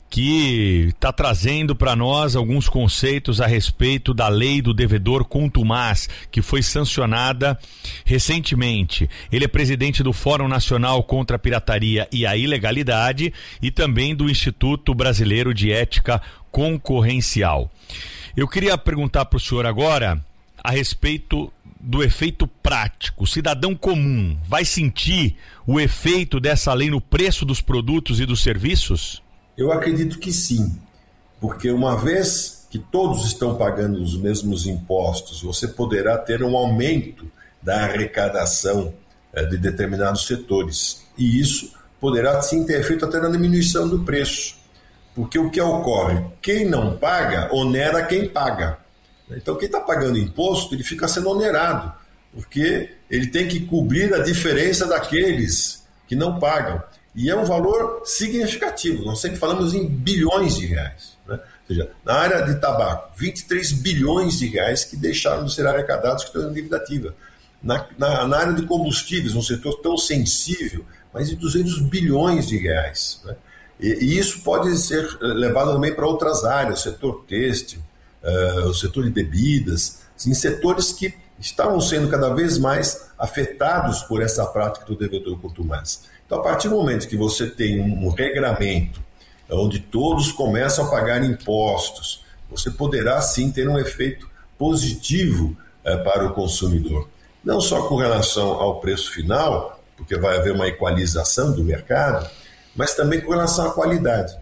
que está trazendo para nós alguns conceitos a respeito da lei do devedor contumaz, que foi sancionada recentemente. Ele é presidente do Fórum Nacional contra a Pirataria e a Ilegalidade e também do Instituto Brasileiro de Ética Concorrencial. Eu queria perguntar para o senhor agora a respeito do efeito prático. O cidadão comum vai sentir o efeito dessa lei no preço dos produtos e dos serviços? Eu acredito que sim, porque uma vez que todos estão pagando os mesmos impostos, você poderá ter um aumento da arrecadação eh, de determinados setores. E isso poderá sim ter efeito até na diminuição do preço. Porque o que ocorre? Quem não paga, onera quem paga. Então, quem está pagando imposto, ele fica sendo onerado, porque ele tem que cobrir a diferença daqueles que não pagam. E é um valor significativo, nós sempre falamos em bilhões de reais. Né? Ou seja, na área de tabaco, vinte e três bilhões de reais que deixaram de ser arrecadados, que estão em dívida ativa. Na, na, na área de combustíveis, um setor tão sensível, mais de duzentos bilhões de reais. Né? E, e isso pode ser levado também para outras áreas, o setor têxtil, Uh, o setor de bebidas, assim, setores que estavam sendo cada vez mais afetados por essa prática do devedor contumaz. Então, a partir do momento que você tem um, um regramento onde todos começam a pagar impostos, você poderá sim ter um efeito positivo uh, para o consumidor. Não só com relação ao preço final, porque vai haver uma equalização do mercado, mas também com relação à qualidade.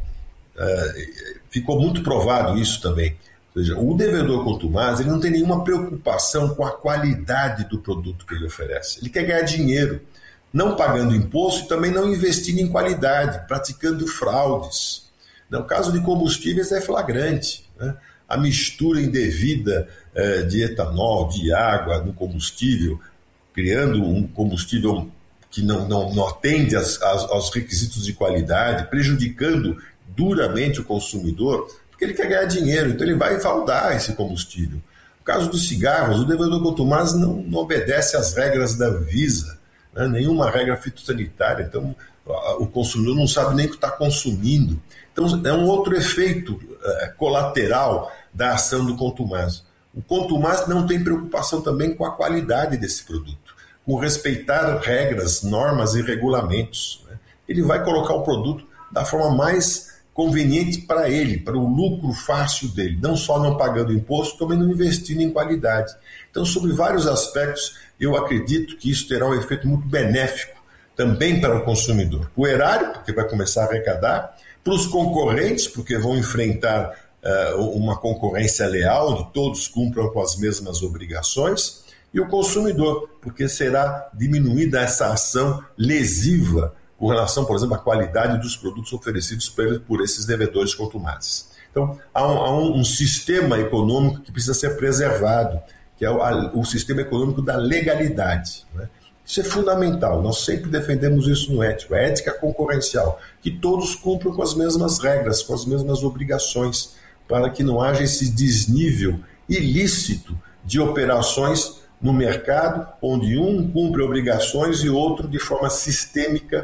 Uh, ficou muito provado isso também. Ou seja, o devedor contumaz, ele não tem nenhuma preocupação com a qualidade do produto que ele oferece. Ele quer ganhar dinheiro, não pagando imposto e também não investindo em qualidade, praticando fraudes. No caso de combustíveis é flagrante. Né? a mistura indevida eh, de etanol, de água no combustível, criando um combustível que não, não, não atende as, as, aos requisitos de qualidade, prejudicando duramente o consumidor, porque ele quer ganhar dinheiro, então ele vai faldar esse combustível. No caso dos cigarros, o devedor contumaz não, não obedece às regras da Anvisa, né? Nenhuma regra fitossanitária, então o consumidor não sabe nem o que está consumindo. Então é um outro efeito é, colateral da ação do contumaz. O contumaz não tem preocupação também com a qualidade desse produto, com respeitar regras, normas e regulamentos, né? Ele vai colocar o produto da forma mais conveniente para ele, para o lucro fácil dele, não só não pagando imposto, também não investindo em qualidade. Então, sobre vários aspectos, eu acredito que isso terá um efeito muito benéfico também para o consumidor. O erário, porque vai começar a arrecadar, para os concorrentes, porque vão enfrentar uh, uma concorrência leal, onde todos cumpram com as mesmas obrigações, e o consumidor, porque será diminuída essa ação lesiva com relação, por exemplo, à qualidade dos produtos oferecidos por, por esses devedores contumazes. Então, há, um, há um, um sistema econômico que precisa ser preservado, que é o, a, o sistema econômico da legalidade, né? Isso é fundamental, nós sempre defendemos isso no ético, a ética concorrencial, que todos cumpram com as mesmas regras, com as mesmas obrigações, para que não haja esse desnível ilícito de operações no mercado, onde um cumpre obrigações e outro de forma sistêmica,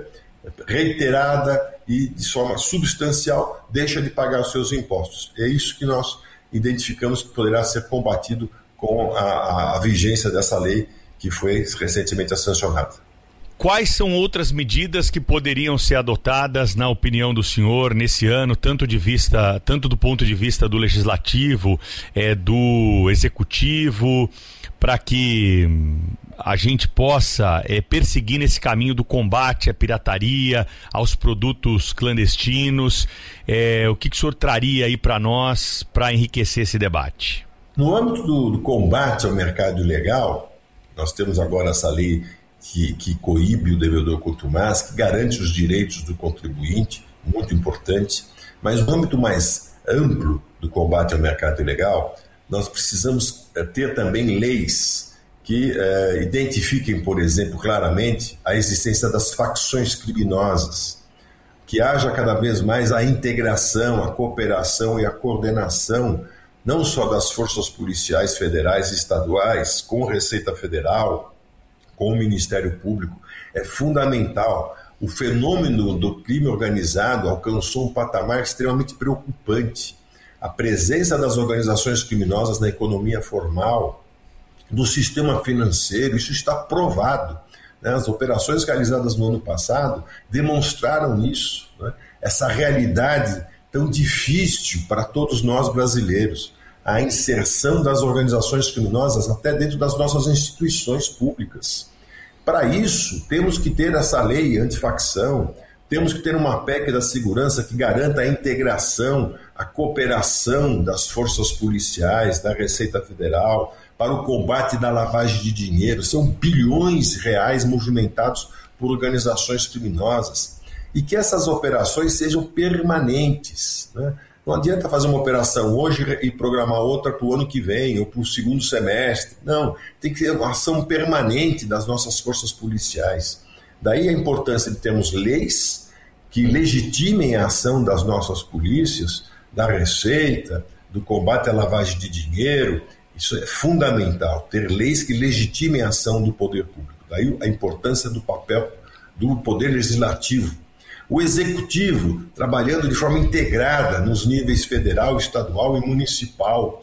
reiterada e de forma substancial deixa de pagar os seus impostos. É isso que nós identificamos que poderá ser combatido com a, a, a vigência dessa lei que foi recentemente sancionada. Quais são outras medidas que poderiam ser adotadas, na opinião do senhor, nesse ano, tanto de vista, tanto do ponto de vista do legislativo, é, do executivo, para que a gente possa é, perseguir nesse caminho do combate à pirataria, aos produtos clandestinos? É, o que, que o senhor traria aí para nós para enriquecer esse debate? No âmbito do, do combate ao mercado ilegal, nós temos agora essa lei que, que coíbe o devedor contumaz, que garante os direitos do contribuinte, muito importante, mas no âmbito mais amplo do combate ao mercado ilegal, nós precisamos ter também leis que eh, identifiquem, por exemplo, claramente a existência das facções criminosas, que haja cada vez mais a integração, a cooperação e a coordenação, não só das forças policiais federais e estaduais, com a Receita Federal, com o Ministério Público. É fundamental. O fenômeno do crime organizado alcançou um patamar extremamente preocupante. A presença das organizações criminosas na economia formal, do sistema financeiro, isso está provado, né? As operações realizadas no ano passado demonstraram isso, né? Essa realidade tão difícil para todos nós brasileiros, a inserção das organizações criminosas até dentro das nossas instituições públicas. Para isso, temos que ter essa lei antifacção, temos que ter uma P E C da segurança que garanta a integração, a cooperação das forças policiais, da Receita Federal, para o combate da lavagem de dinheiro. São bilhões de reais movimentados por organizações criminosas. E que essas operações sejam permanentes, né? Não adianta fazer uma operação hoje e programar outra para o ano que vem ou para o segundo semestre. Não, tem que ser uma ação permanente das nossas forças policiais. Daí a importância de termos leis que legitimem a ação das nossas polícias, da Receita, do combate à lavagem de dinheiro. Isso é fundamental, ter leis que legitimem a ação do poder público. Daí a importância do papel do poder legislativo. O executivo trabalhando de forma integrada nos níveis federal, estadual e municipal.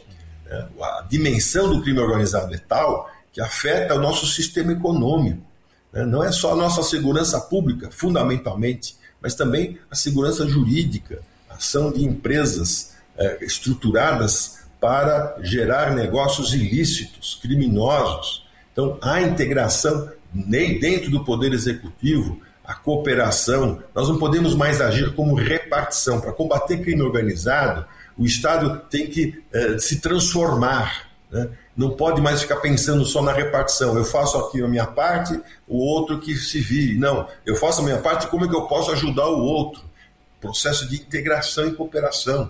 A dimensão do crime organizado é tal que afeta o nosso sistema econômico. Não é só a nossa segurança pública, fundamentalmente, mas também a segurança jurídica, a ação de empresas é, estruturadas para gerar negócios ilícitos, criminosos. Então, a integração nem dentro do Poder Executivo, a cooperação. Nós não podemos mais agir como repartição. Para combater crime organizado, o Estado tem que eh, se transformar, né? Não pode mais ficar pensando só na repartição. Eu faço aqui a minha parte, o outro que se vire. Não, eu faço a minha parte, como é que eu posso ajudar o outro? Processo de integração e cooperação.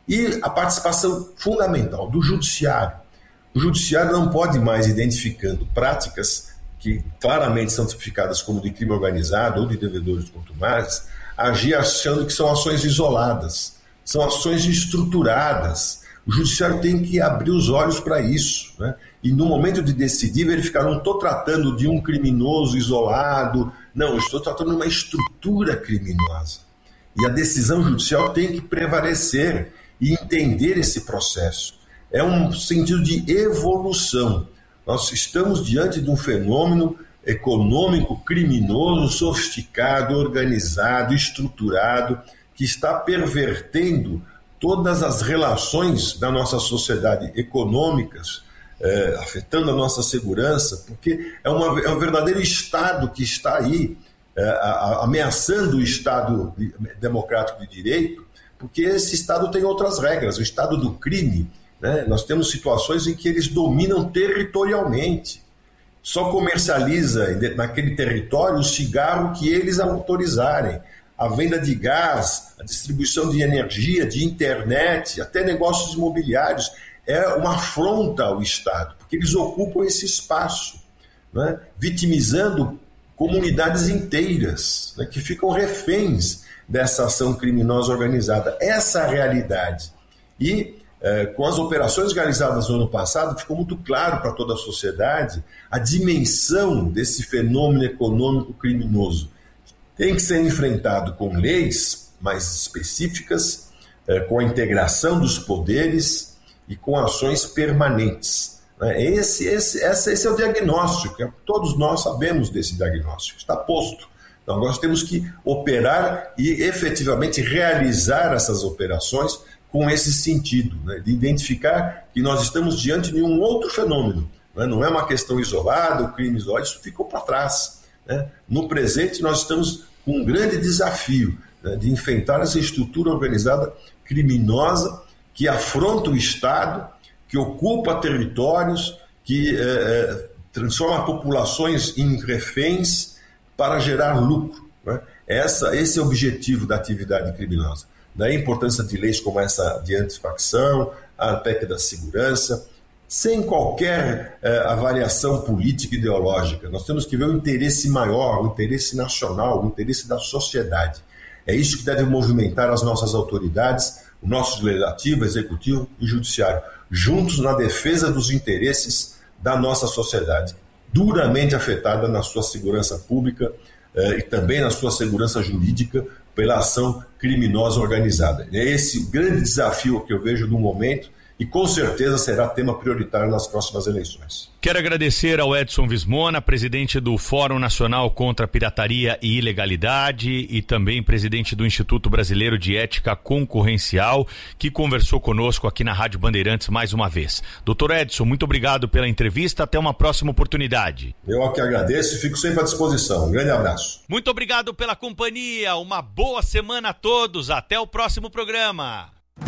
E a participação fundamental do judiciário. O judiciário não pode mais, identificando práticas que claramente são tipificadas como de crime organizado ou de devedores contumazes, agir achando que são ações isoladas, são ações estruturadas. O judiciário tem que abrir os olhos para isso, né? E no momento de decidir, verificar, não estou tratando de um criminoso isolado, não, estou tratando de uma estrutura criminosa. E a decisão judicial tem que prevalecer e entender esse processo. É um sentido de evolução. Nós estamos diante de um fenômeno econômico, criminoso, sofisticado, organizado, estruturado, que está pervertendo todas as relações da nossa sociedade econômicas, é, afetando a nossa segurança, porque é, uma, é um verdadeiro Estado que está aí, é, a, a, ameaçando o Estado democrático de direito, porque esse Estado tem outras regras, o Estado do crime, né? Nós temos situações em que eles dominam territorialmente, só comercializa naquele território o cigarro que eles autorizarem, a venda de gás, a distribuição de energia, de internet, até negócios imobiliários, é uma afronta ao Estado, porque eles ocupam esse espaço, né? Vitimizando comunidades inteiras, né? Que ficam reféns dessa ação criminosa organizada. Essa é a realidade. E eh, com as operações realizadas no ano passado, ficou muito claro para toda a sociedade a dimensão desse fenômeno econômico criminoso. Tem que ser enfrentado com leis mais específicas, eh, com a integração dos poderes e com ações permanentes. Né? Esse, esse, esse, esse é o diagnóstico, todos nós sabemos desse diagnóstico, está posto. Então, nós temos que operar e efetivamente realizar essas operações com esse sentido, né? De identificar que nós estamos diante de um outro fenômeno. Né? Não é uma questão isolada, o crime isolado, isso ficou para trás. Né? No presente, nós estamos com um grande desafio, né? De enfrentar essa estrutura organizada criminosa que afronta o Estado, que ocupa territórios, que eh, transforma populações em reféns para gerar lucro. Né? Essa, esse é o objetivo da atividade criminosa. Daí a importância de leis como essa de antifacção, a P E C da segurança, sem qualquer eh, avaliação política e ideológica. Nós temos que ver o interesse maior, o interesse nacional, o interesse da sociedade. É isso que deve movimentar as nossas autoridades, o nosso legislativo, executivo e judiciário, juntos na defesa dos interesses da nossa sociedade, duramente afetada na sua segurança pública eh, e também na sua segurança jurídica pela ação criminosa organizada. É esse o grande desafio que eu vejo no momento e com certeza será tema prioritário nas próximas eleições. Quero agradecer ao Edson Vismona, presidente do Fórum Nacional contra a Pirataria e Ilegalidade e também presidente do Instituto Brasileiro de Ética Concorrencial, que conversou conosco aqui na Rádio Bandeirantes mais uma vez. Doutor Edson, muito obrigado pela entrevista, até uma próxima oportunidade. Eu que agradeço e fico sempre à disposição. Um grande abraço. Muito obrigado pela companhia, uma boa semana a todos, até o próximo programa.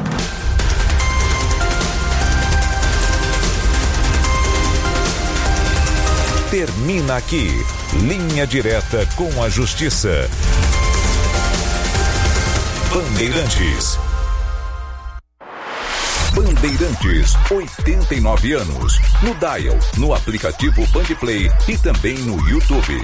Termina aqui, Linha Direta com a Justiça. Bandeirantes. Bandeirantes, oitenta e nove anos. No Dial, no aplicativo Bandplay e também no YouTube.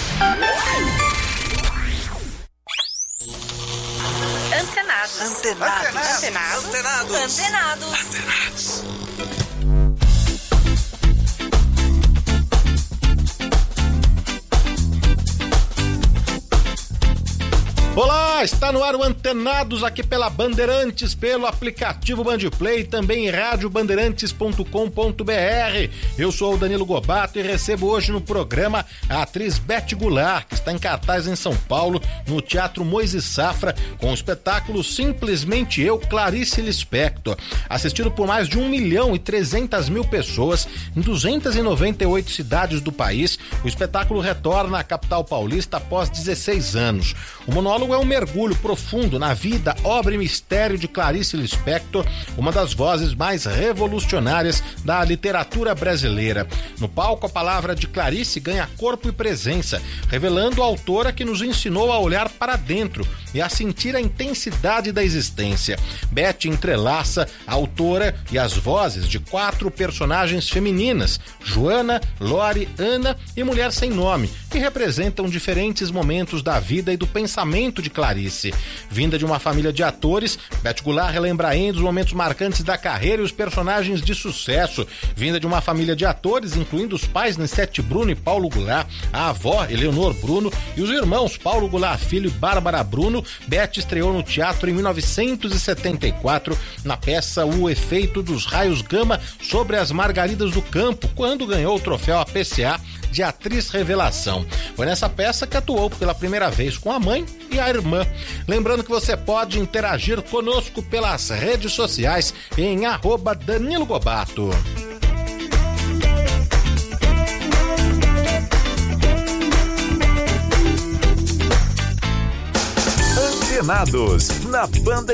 Antenados. Antenados. Antenados. Antenados. Antenados. Antenados. Olá, está no ar o Antenados aqui pela Bandeirantes, pelo aplicativo Bandplay e também em rádio bandeirantes ponto com ponto b r. Eu sou o Danilo Gobato e recebo hoje no programa a atriz Beth Goulart, que está em cartaz em São Paulo, no Teatro Moisés Safra, com o espetáculo Simplesmente Eu, Clarice Lispector. Assistido por mais de um milhão e trezentas mil pessoas em duzentas e noventa e oito cidades do país, o espetáculo retorna à capital paulista após dezesseis anos. O monólogo é um mergulho mergulho profundo na vida, obra e mistério de Clarice Lispector, uma das vozes mais revolucionárias da literatura brasileira. No palco, a palavra de Clarice ganha corpo e presença, revelando a autora que nos ensinou a olhar para dentro e a sentir a intensidade da existência. Beth entrelaça a autora e as vozes de quatro personagens femininas, Joana, Lore, Ana e Mulher Sem Nome, que representam diferentes momentos da vida e do pensamento de Clarice. Vinda de uma família de atores, Beth Goulart relembra ainda os momentos marcantes da carreira e os personagens de sucesso. Vinda de uma família de atores, incluindo os pais Nissete Bruno e Paulo Goulart, a avó Eleonor Bruno e os irmãos Paulo Goulart Filho e Bárbara Bruno, Beth estreou no teatro em mil novecentos e setenta e quatro na peça O Efeito dos Raios Gama sobre as Margaridas do Campo, quando ganhou o troféu A P C A de Atriz Revelação. Foi nessa peça que atuou pela primeira vez com a mãe e a irmã. Lembrando que você pode interagir conosco pelas redes sociais em arroba Danilo Gobato. Antenados, na Banda